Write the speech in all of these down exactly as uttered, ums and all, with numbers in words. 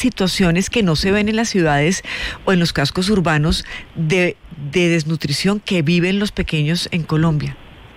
situaciones que no se ven en las ciudades o en los cascos urbanos de, de desnutrición que viven los pequeños en Colombia?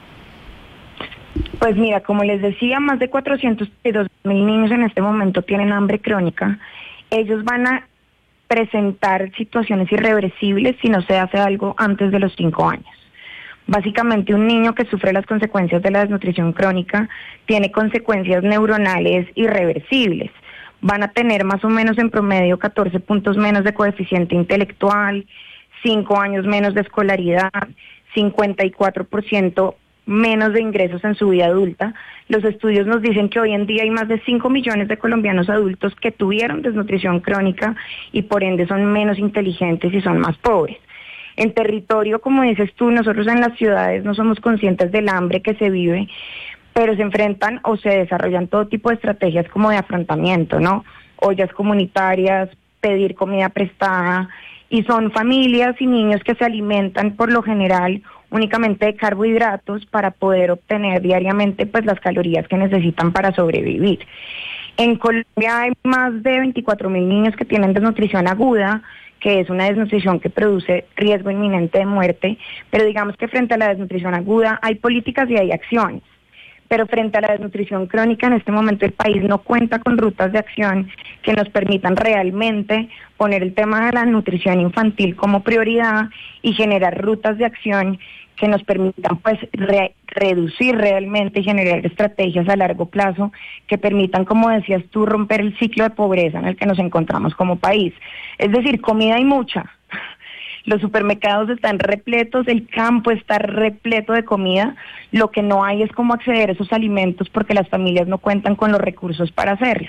Pues mira, como les decía, más de cuatrocientos dos mil niños en este momento tienen hambre crónica. Ellos van a presentar situaciones irreversibles si no se hace algo antes de los cinco años. Básicamente, un niño que sufre las consecuencias de la desnutrición crónica tiene consecuencias neuronales irreversibles. Van a tener más o menos en promedio catorce puntos menos de coeficiente intelectual, cinco años menos de escolaridad, cincuenta y cuatro por ciento menos de ingresos en su vida adulta. Los estudios nos dicen que hoy en día hay más de cinco millones de colombianos adultos que tuvieron desnutrición crónica y por ende son menos inteligentes y son más pobres. En territorio, como dices tú, nosotros en las ciudades no somos conscientes del hambre que se vive, pero se enfrentan o se desarrollan todo tipo de estrategias como de afrontamiento, ¿no? Ollas comunitarias, pedir comida prestada, y son familias y niños que se alimentan por lo general únicamente de carbohidratos para poder obtener diariamente pues las calorías que necesitan para sobrevivir. En Colombia hay más de veinticuatro mil niños que tienen desnutrición aguda, que es una desnutrición que produce riesgo inminente de muerte, pero digamos que frente a la desnutrición aguda hay políticas y hay acciones. Pero frente a la desnutrición crónica, en este momento el país no cuenta con rutas de acción que nos permitan realmente poner el tema de la nutrición infantil como prioridad y generar rutas de acción que nos permitan pues re- reducir realmente y generar estrategias a largo plazo que permitan, como decías tú, romper el ciclo de pobreza en el que nos encontramos como país. Es decir, comida hay mucha. Los supermercados están repletos, el campo está repleto de comida, lo que no hay es cómo acceder a esos alimentos porque las familias no cuentan con los recursos para hacerlo.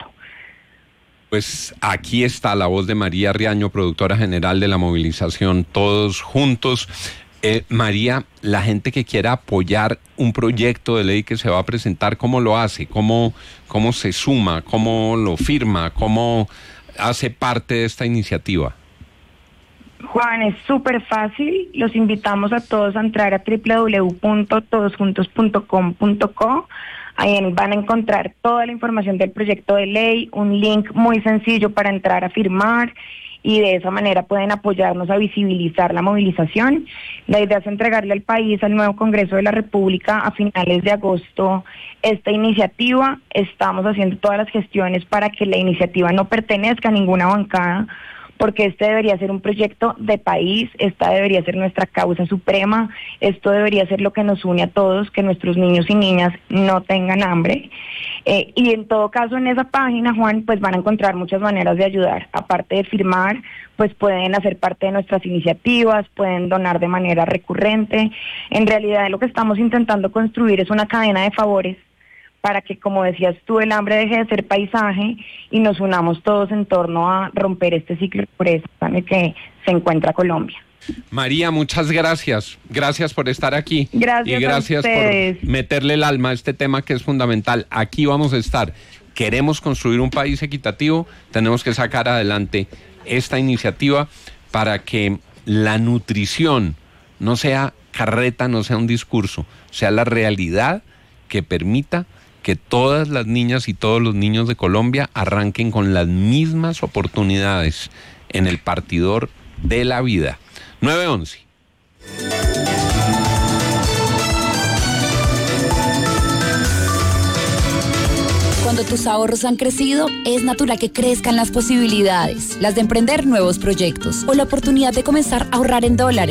Pues aquí está la voz de María Riaño, productora general de la movilización Todos Juntos. Eh, María, la gente que quiera apoyar un proyecto de ley que se va a presentar, ¿cómo lo hace? ¿Cómo, cómo se suma? ¿Cómo lo firma? ¿Cómo hace parte de esta iniciativa? Juan, es súper fácil. Los invitamos a todos a entrar a doble u doble u doble u punto todos juntos punto com punto co. Ahí van a encontrar toda la información del proyecto de ley, un link muy sencillo para entrar a firmar y de esa manera pueden apoyarnos a visibilizar la movilización. La idea es entregarle al país, al nuevo Congreso de la República, a finales de agosto esta iniciativa. Estamos haciendo todas las gestiones para que la iniciativa no pertenezca a ninguna bancada, porque este debería ser un proyecto de país, esta debería ser nuestra causa suprema, esto debería ser lo que nos une a todos, que nuestros niños y niñas no tengan hambre. Eh, y en todo caso en esa página, Juan, pues van a encontrar muchas maneras de ayudar. Aparte de firmar, pues pueden hacer parte de nuestras iniciativas, pueden donar de manera recurrente. En realidad lo que estamos intentando construir es una cadena de favores para que, como decías tú, el hambre deje de ser paisaje y nos unamos todos en torno a romper este ciclo de pobreza en el que se encuentra Colombia. María, muchas gracias. Gracias por estar aquí. Gracias, y gracias a ustedes. por meterle el alma a este tema que es fundamental. Aquí vamos a estar. Queremos construir un país equitativo, tenemos que sacar adelante esta iniciativa para que la nutrición no sea carreta, no sea un discurso, sea la realidad que permita que todas las niñas y todos los niños de Colombia arranquen con las mismas oportunidades en el partidor de la vida. nueve once. Cuando tus ahorros han crecido, es natural que crezcan las posibilidades, las de emprender nuevos proyectos o la oportunidad de comenzar a ahorrar en dólares.